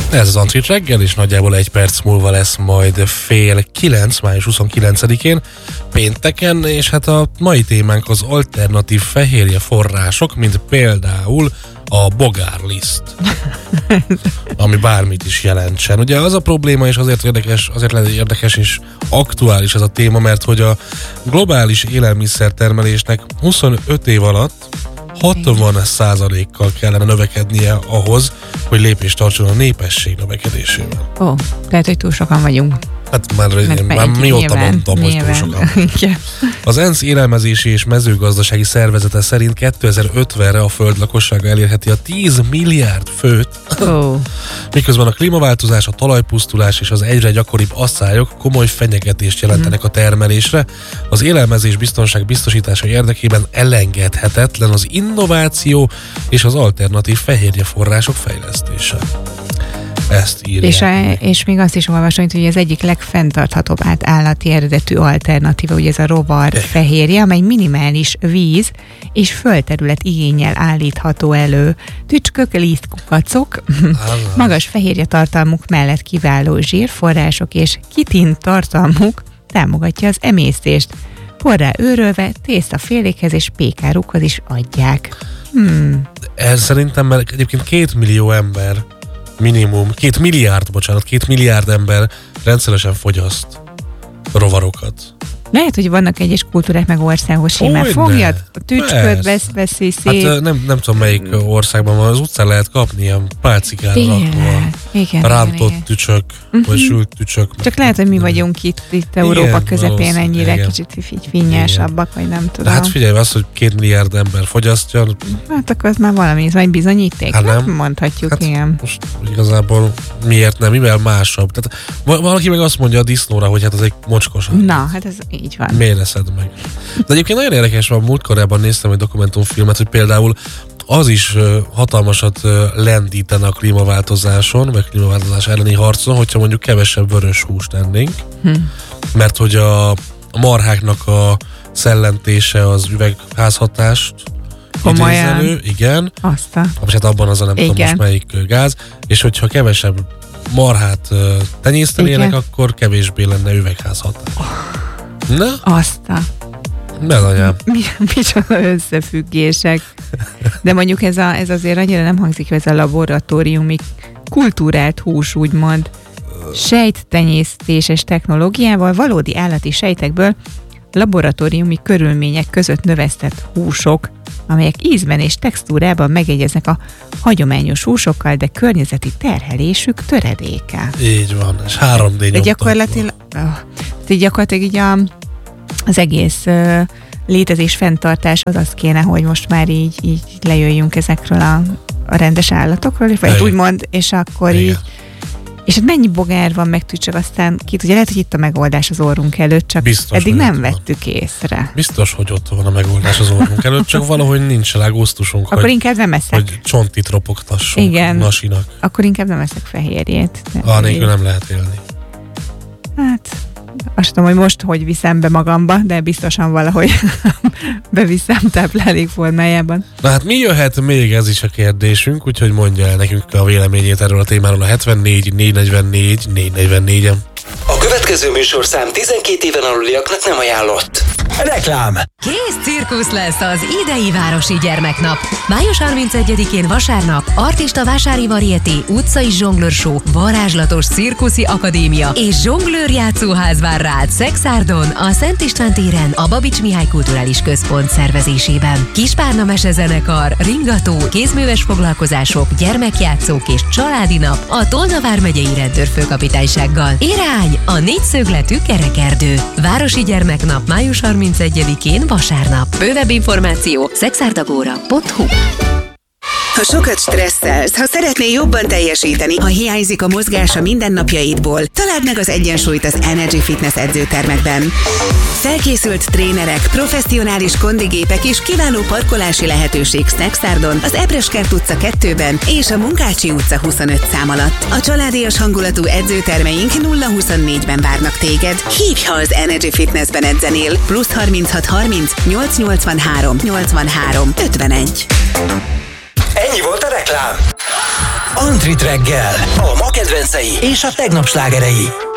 Ez az Antrit reggel, és nagyjából 1 perc múlva lesz majd 8:30, május 29-én, pénteken, és hát a mai témánk az alternatív fehérje források, mint például a bogárliszt, ami bármit is jelentsen. Ugye az a probléma, és azért érdekes és aktuális ez a téma, mert hogy a globális élelmiszertermelésnek 25 év alatt 60%-kal kellene növekednie ahhoz, hogy lépést tartson a népesség növekedésével. Ó, tehát, hogy túl sokan vagyunk. Hát már mióta mondtam, hogy túl sokan. Az ENSZ élelmezési és mezőgazdasági szervezete szerint 2050-re a föld lakossága elérheti a 10 milliárd főt. Miközben a klímaváltozás, a talajpusztulás és az egyre gyakoribb asszályok komoly fenyegetést jelentenek a termelésre. Az élelmezés biztonság biztosítása érdekében elengedhetetlen az innováció és az alternatív fehérjeforrások fejlesztése. Ezt írják. És még azt is olvasom, hogy az egyik legfenntarthatóbb állati eredetű alternatíva, ugye ez a rovar fehérje, amely minimális víz és földterület igénnyel állítható elő. Tücskök, lisztkukacok, magas fehérje tartalmuk mellett kiváló zsírforrások és kitin tartalmuk támogatja az emésztést. Porrá őrölve tésztafélékhez és pékárukhoz is adják. Ez szerintem, mert egyébként 2 millió ember minimum, 2 milliárd ember rendszeresen fogyaszt rovarokat. Lehet, hogy vannak egyes kultúrák meg országos simán. Fogjad, a tücsköt veszi szét. Hát nem tudom, melyik országban van, az utcán lehet kapni ilyen pálcikára rakva. Rántott tücsök, vagy sült tücsök. Csak lehet, hogy mi vagyunk itt Európa közepén ennyire kicsit így finnyásabbak, vagy nem tudom. De hát figyelj, az, hogy 2 milliárd ember fogyasztja. Hát akkor az már valami, ez majd bizonyíték. Hát nem. Mondhatjuk, hát igen. Most igazából miért nem, mivel másabb. Tehát valaki meg azt mondja a disznóra, hogy hát ez egy mocskos. Na, hát ez így van. Miért leszed meg? De egyébként nagyon érdekes van, múltkorában néztem egy dokumentumfilmet, hogy például az is hatalmasat lendítene a klímaváltozáson, vagy klímaváltozás elleni harcon, hogyha mondjuk kevesebb vörös húst ennénk. Mert hogy a marháknak a szellentése az üvegházhatást idézelő, igen. Most hát abban az a nem tudom most melyik gáz, és hogyha kevesebb marhát tenyésztenének, akkor kevésbé lenne üvegházhatás. Na? Belanyám. Micsoda összefüggések. De mondjuk ez azért annyira nem hangzik, ez a laboratóriumi kultúrált hús, úgymond. Sejttenyésztéses technológiával valódi állati sejtekből laboratóriumi körülmények között növesztett húsok, amelyek ízben és textúrában megegyeznek a hagyományos húsokkal, de környezeti terhelésük töredéke. Így van, és 3D nyomtatva. Gyakorlatilag így az egész létezés fenntartás az kéne, hogy most már így lejöjjünk ezekről a rendes állatokról, vagy úgymond, és akkor így. És hát mennyi bogár van, meg tücsök, aztán ugye lehet, hogy itt a megoldás az orrunk előtt, csak biztos, eddig nem vettük észre. Biztos, hogy ott van a megoldás az orrunk előtt, csak valahogy nincs rá gusztusunk, akkor inkább nem eszek. Hogy csontit ropogtassunk. Igen. Nasinak. Akkor inkább nem eszek fehérjét. Nélkül nem lehet élni. Hát azt tudom, hogy most hogy viszem be magamba, de biztosan valahogy beviszem táplálék formájában. Na hát mi jöhet még, ez is a kérdésünk, úgyhogy mondja el nekünk a véleményét erről a témáról a 74 444 444-en. A következő műsorszám 12 éven aluliaknak nem ajánlott. Reklám! Kész cirkusz lesz az idei Városi Gyermeknap. Május 31-én vasárnap artista vásári varieté, utcai zsonglőr show, varázslatos cirkuszi akadémia és zsonglőr játszóház vár rád Szexárdon, a Szent István téren, a Babics Mihály Kulturális Központ szervezésében. Kispárna mesezenekar, ringató, kézműves foglalkozások, gyermekjátszók és családi nap a Tolna vármegyei rendőrfőkapitánysággal. Irány a négyszögletű kerekerdő. Városi Gyermeknap május 31-én vasárnap. Bővebb információ szexárdagóra.hu. Ha sokat stresszelsz, ha szeretnél jobban teljesíteni, ha hiányzik a mozgás a mindennapjaidból, találd meg az egyensúlyt az Energy Fitness edzőtermekben. Felkészült trénerek, professzionális kondigépek és kiváló parkolási lehetőség Szexárdon, az Ebreskert utca 2-ben és a Munkácsi utca 25 szám alatt. A családias hangulatú edzőtermeink 0-24-ben várnak téged. Hívj, ha az Energy Fitnessben edzenél. +36 30 883 83 51. Ennyi volt a reklám. Antrit reggel, a kedvencei és a tegnap slágerei.